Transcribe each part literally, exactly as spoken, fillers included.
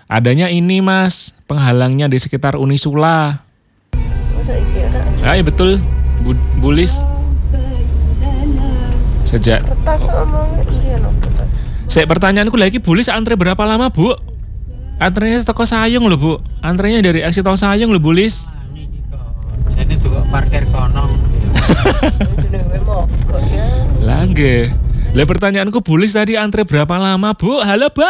Adanya ini mas, penghalangnya di sekitar Unisula. Masa iki ada? Ah, iya betul, Bu, Bulis. Sejak. Kertas sama dia no kertas. Saya pertanyaanku lagi, Bulis antre berapa lama bu? Antrenya toko Sayung loh bu. Antrenya dari exit tol Sayung loh Bulis. Jadi tuh parkir kono. Jenenge mogok ya. Langge. Lah pertanyaanku Bulis tadi antre berapa lama bu? Halo bu.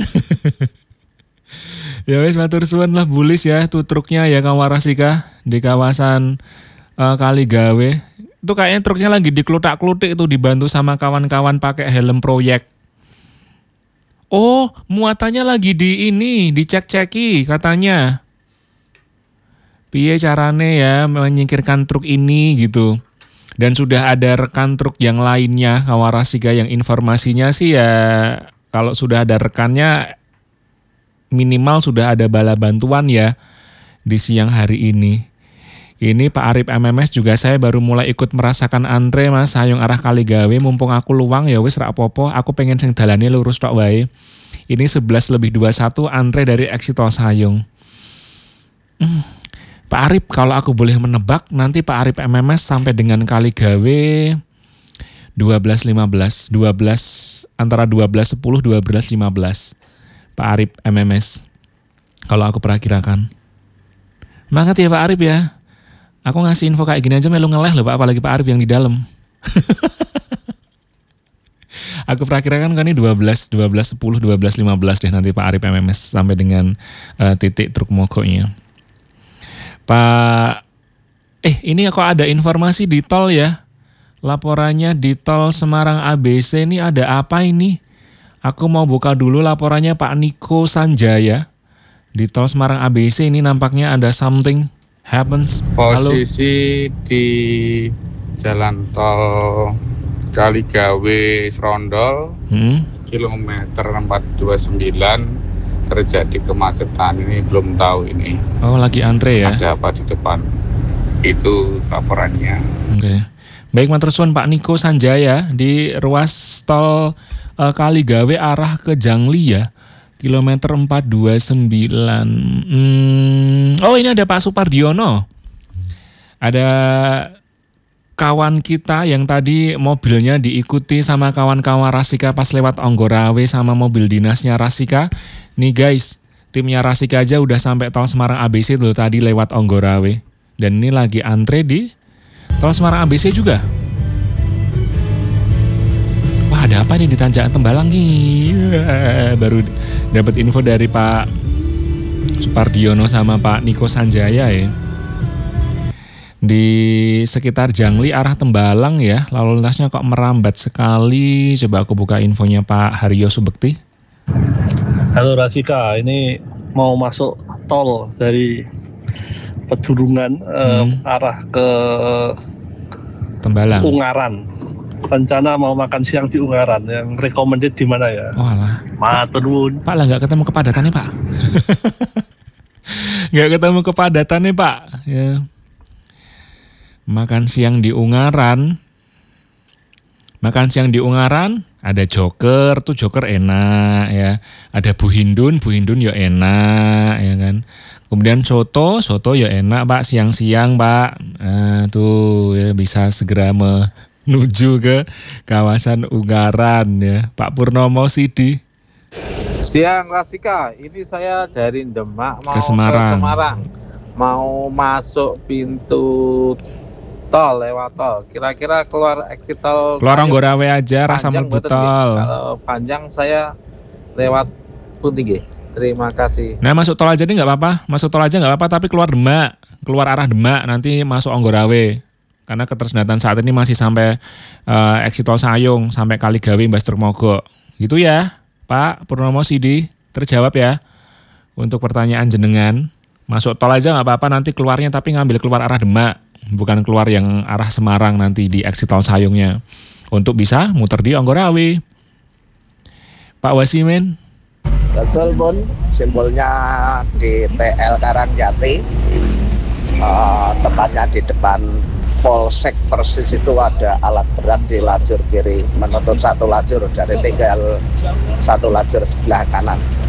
Ya wes matur suwun lah Bulis ya, tuh truknya ya Kawarasika di kawasan uh, Kaligawe. Itu kayaknya truknya lagi diklutak-klutik itu, dibantu sama kawan-kawan pakai helm proyek. Oh, muatannya lagi di ini, dicek-ceki katanya. Piye carane ya menyingkirkan truk ini gitu. Dan sudah ada rekan truk yang lainnya, Kawarasika, yang informasinya sih ya kalau sudah ada rekannya minimal sudah ada bala bantuan ya di siang hari ini. Ini Pak Arif M M S juga saya baru mulai ikut merasakan antre mas Sayung arah Kaligawe, mumpung aku luang ya wis rak popo, aku pengen sing dalane lurus tok wae. Ini sebelas lebih dua puluh satu antre dari exit tol Sayung. Hmm. Pak Arif, kalau aku boleh menebak nanti Pak Arif M M S sampai dengan Kaligawe dua belas lima belas, dua belas antara dua belas sepuluh dua belas lima belas. Pak Arif M M S. Kalau aku perakirakan. Semangat ya Pak Arif ya. Aku ngasih info kayak gini aja melu ngeleh loh Pak, apalagi Pak Arif yang di dalam. Aku perakirakan kan ini dua belas, dua belas sepuluh, dua belas lima belas deh nanti Pak Arif M M S sampai dengan uh, titik truk mogoknya. Pak, eh ini kok ada informasi di tol ya. Laporannya di tol Semarang A B C ini ada apa ini? Aku mau buka dulu laporannya Pak Niko Sanjaya. Di tol Semarang A B C ini nampaknya ada something happens. Posisi Halo. Di jalan tol Kaligawe Serondol, hmm? kilometer empat dua sembilan terjadi kemacetan. Ini belum tahu ini. Oh, lagi antre ya? Ada apa di depan? Itu laporannya. Oke. Okay. Baik, matur suwun Pak Niko Sanjaya di ruas tol uh, Kaligawe arah ke Jangli ya. Kilometer empat dua sembilan. Hmm, oh, ini ada Pak Supardiono. Ada kawan kita yang tadi mobilnya diikuti sama kawan-kawan Rasika pas lewat Onggorawe sama mobil dinasnya Rasika. Nih guys, timnya Rasika aja udah sampai tol Semarang A B C tuh tadi lewat Onggorawe. Dan ini lagi antre di tol Semarang A B C juga. Wah, ada apa nih di Tanjakan Tembalang nih? Baru dapat info dari Pak Supardiono sama Pak Niko Sanjaya ya. Di sekitar Jangli arah Tembalang ya, lalu lintasnya kok merambat sekali. Coba aku buka infonya Pak Haryo Subekti. Halo Rasika, ini mau masuk tol dari Pedurungan hmm. eh, arah ke Tembalang. Ungaran. Rencana mau makan siang di Ungaran. Yang recommended di mana ya? Oh alah. Matur nuwun. Pak lah nggak ketemu kepadatannya Pak. Nggak ketemu kepadatannya Pak. Ya. Makan siang di Ungaran. Makan siang di Ungaran, ada Joker, tuh Joker enak ya. Ada Bu Hindun, Bu Hindun ya enak ya kan. Kemudian soto, soto ya enak Pak, siang-siang Pak. Nah, tuh ya bisa segera menuju ke kawasan Ungaran ya. Pak Purnomo Sidi. Siang Rasika, ini saya dari Demak mau ke Semarang. ke Semarang. Mau masuk pintu tol, lewat tol. Kira-kira keluar exit tol. Keluar Onggorawe aja, rasa mlebu tol. Kalau panjang saya lewat Puntingge. Terima kasih. Nah, masuk tol aja nih nggak apa-apa. Masuk tol aja nggak apa-apa, tapi keluar Demak. Keluar arah Demak, nanti masuk Onggorawe. Karena ketersendatan saat ini masih sampai uh, exit tol Sayung, sampai Kaligawe, Mbak Mogok. Gitu ya, Pak Purnomo Sidi. Terjawab ya untuk pertanyaan jenengan. Masuk tol aja nggak apa-apa, nanti keluarnya tapi ngambil keluar arah Demak. Bukan keluar yang arah Semarang nanti di exit tol Sayungnya. Untuk bisa muter di Onggorawe. Pak Wasimen. Betul Bun, simbolnya di T L Karangjati. Uh, tepatnya di depan Polsek persis itu ada alat berat di lajur kiri. Menutup satu lajur dari tinggal satu lajur sebelah kanan.